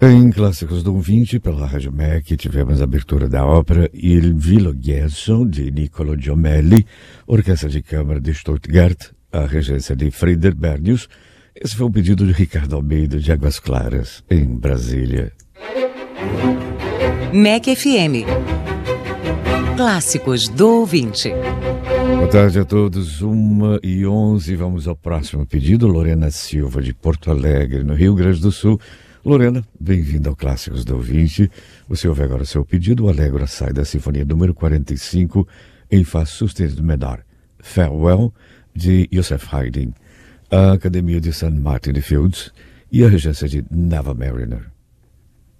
Em Clássicos do ouvinte, pela Rádio MEC, tivemos a abertura da ópera Il Villoghesso, de Niccolò Jommelli, Orquestra de Câmara de Stuttgart, a regência de Frieder Bernius. Esse foi o pedido de Ricardo Almeida, de Águas Claras, em Brasília. MEC FM. Clássicos do ouvinte. Boa tarde a todos, 1h11, vamos ao próximo pedido. Lorena Silva, de Porto Alegre, no Rio Grande do Sul. Lorena, bem-vinda ao Clássicos do Ouvinte. Você ouve agora o seu pedido, o Allegro Assai da Sinfonia número 45, em Fá sustenido menor, Farewell, de Joseph Haydn, a Academia de St. Martin de Fields e a regência de Nava Mariner.